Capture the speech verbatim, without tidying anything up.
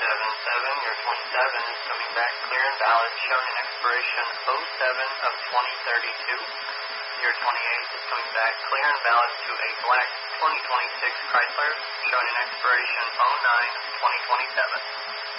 seven seven. Your twenty-seven is coming back clear and valid, showing an expiration oh seven of twenty thirty-two. Your twenty-eight is coming back clear and valid to a black twenty twenty-six Chrysler, showing an expiration oh nine of twenty twenty-seven.